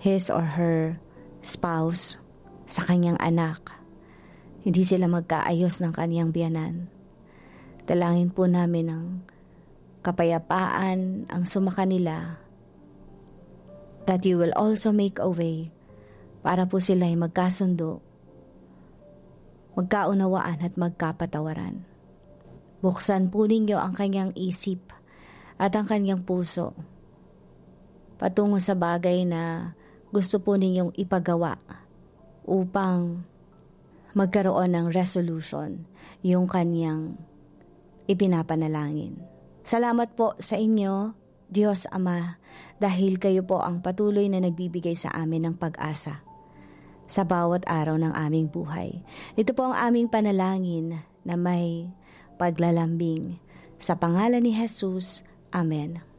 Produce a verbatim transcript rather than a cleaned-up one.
his or her spouse sa kanyang anak. Hindi sila magkaayos ng kanyang biyanan. Dalangin po namin ang kapayapaan ang sumakanila, that you will also make a way para po sila ay magkasundo, magkaunawaan at magkapatawaran. Buksan po ninyo ang kanyang isip at ang kanyang puso patungo sa bagay na gusto po ninyong ipagawa upang magkaroon ng resolution yung kanyang ipinapanalangin. Salamat po sa inyo, Diyos Ama, dahil kayo po ang patuloy na nagbibigay sa amin ng pag-asa sa bawat araw ng aming buhay. Ito po ang aming panalangin na may paglalambing. Sa pangalan ni Jesus, Amen.